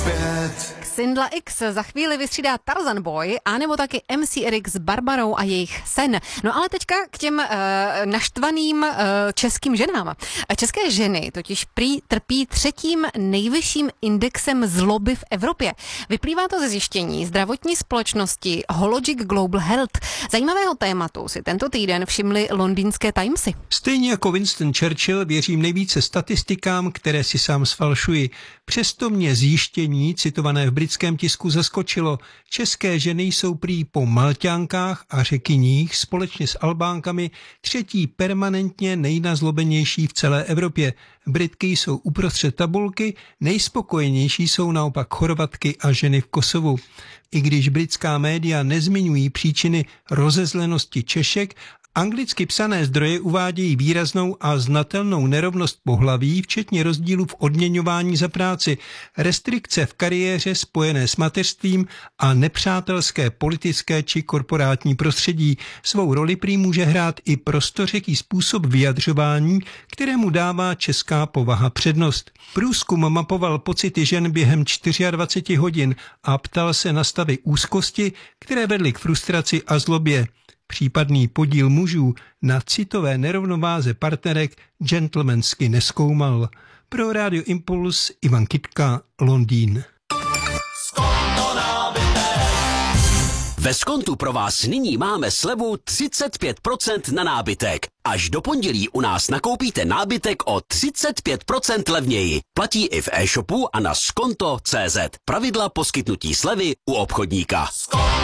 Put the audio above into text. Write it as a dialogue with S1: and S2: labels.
S1: Syndla X za chvíli vystřídá Tarzan Boy, anebo taky MC Erik s Barbarou a jejich sen. No ale teďka k těm naštvaným českým ženám. České ženy totiž prý trpí třetím nejvyšším indexem zloby v Evropě. Vyplývá to ze zjištění zdravotní společnosti Hologic Global Health. Zajímavého tématu si tento týden všimly londýnské Timesy.
S2: Stejně jako Winston Churchill věřím nejvíce statistikám, které si sám sfalšuji. Přesto mě zjištění citované v britském tisku zaskočilo. České ženy jsou prý po Malťánkách a Řekyních společně s Albánkami třetí permanentně nejnazlobenější v celé Evropě. Britky jsou uprostřed tabulky, nejspokojenější jsou naopak Chorvatky a ženy v Kosovu. I když britská média nezmiňují příčiny rozezlenosti Češek, anglicky psané zdroje uvádějí výraznou a znatelnou nerovnost pohlaví, včetně rozdílů v odměňování za práci, restrikce v kariéře spojené s mateřstvím a nepřátelské politické či korporátní prostředí. Svou roli prý může hrát i prostořeký způsob vyjadřování, kterému dává česká povaha přednost. Průzkum mapoval pocity žen během 24 hodin a ptal se na stavy úzkosti, které vedly k frustraci a zlobě. Případný podíl mužů na citové nerovnováze partnerek gentlemansky nezkoumal. Pro Rádio Impuls Ivan Kytka, Londýn.
S3: Ve Skontu pro vás nyní máme slevu 35% na nábytek. Až do pondělí u nás nakoupíte nábytek o 35% levněji. Platí i v e-shopu a na skonto.cz. Pravidla poskytnutí slevy u obchodníka.